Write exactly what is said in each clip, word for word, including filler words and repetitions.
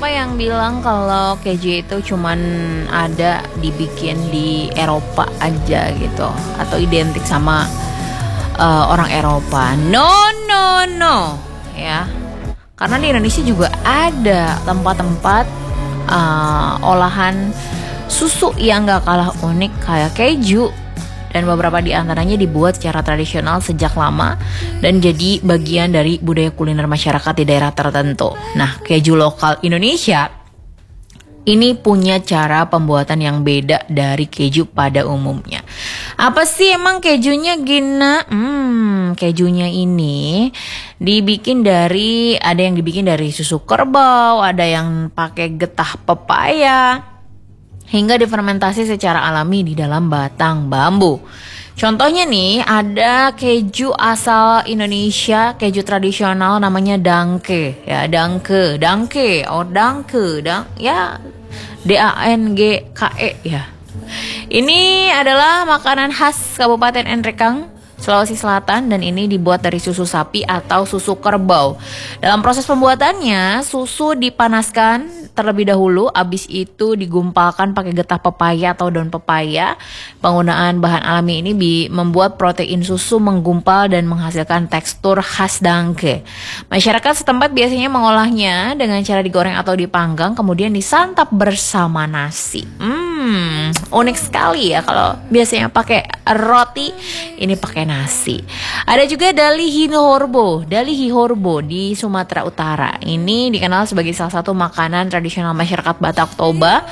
beberapa yang bilang kalau keju itu cuman ada dibikin di Eropa aja gitu, atau identik sama uh, orang Eropa. No, no, no, ya. Karena di Indonesia juga ada tempat-tempat uh, olahan susu yang gak kalah unik kayak keju. Dan beberapa di antaranya dibuat secara tradisional sejak lama dan jadi bagian dari budaya kuliner masyarakat di daerah tertentu. Nah, keju lokal Indonesia ini punya cara pembuatan yang beda dari keju pada umumnya. Apa sih emang kejunya, Gina? Hmm, kejunya ini dibikin dari, ada yang dibikin dari susu kerbau, ada yang pakai getah pepaya, hingga difermentasi secara alami di dalam batang bambu. Contohnya nih, ada keju asal Indonesia, keju tradisional namanya Dangke, ya Dangke, Dangke, oh Dangke, dang, ya D A N G K E ya. Ini adalah makanan khas Kabupaten Nrekang, Sulawesi Selatan, dan ini dibuat dari susu sapi atau susu kerbau. Dalam proses pembuatannya, susu dipanaskan terlebih dahulu, habis itu digumpalkan pakai getah pepaya atau daun pepaya. Penggunaan bahan alami ini bi- membuat protein susu menggumpal dan menghasilkan tekstur khas dangke. Masyarakat setempat biasanya mengolahnya dengan cara digoreng atau dipanggang, kemudian disantap bersama nasi. Hmm, unik sekali ya kalau biasanya pakai roti, ini pakai nasi. Ada juga Dali Hihorbo, Dali Hihorbo di Sumatera Utara. Ini dikenal sebagai salah satu makanan tradisional masyarakat Batak Toba.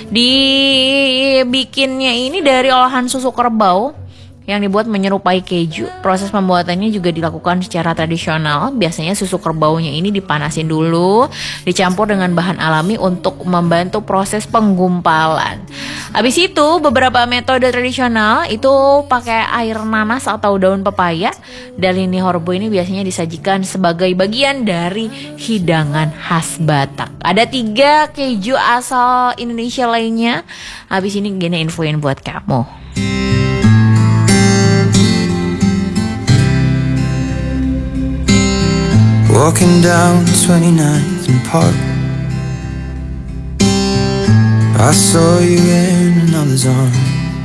Dibikinnya ini dari olahan susu kerbau yang dibuat menyerupai keju. Proses pembuatannya juga dilakukan secara tradisional. Biasanya susu kerbaunya ini dipanasin dulu, dicampur dengan bahan alami untuk membantu proses penggumpalan. Habis itu beberapa metode tradisional itu pakai air nanas atau daun pepaya. Dali Hihorbo ini biasanya disajikan sebagai bagian dari hidangan khas Batak. Ada tiga keju asal Indonesia lainnya. Habis ini gini infoin buat kamu. Walking down twenty-ninth and Park, I saw you in another's arms.